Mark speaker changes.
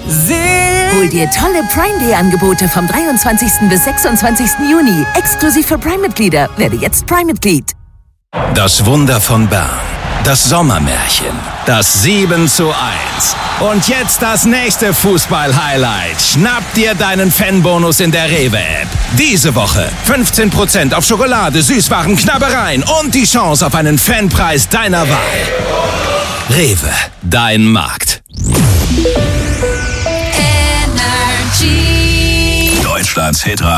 Speaker 1: Hol dir tolle Prime Day Angebote vom 23. bis 26. Juni. Exklusiv für Prime-Mitglieder. Werde jetzt Prime-Mitglied.
Speaker 2: Das Wunder von Bern. Das Sommermärchen. Das 7:1. Und jetzt das nächste Fußball-Highlight. Schnapp dir deinen Fanbonus in der Rewe-App. Diese Woche 15% auf Schokolade, Süßwaren, Knabbereien und die Chance auf einen Fanpreis deiner Wahl. Rewe, dein Markt.
Speaker 3: Deutschlands Hit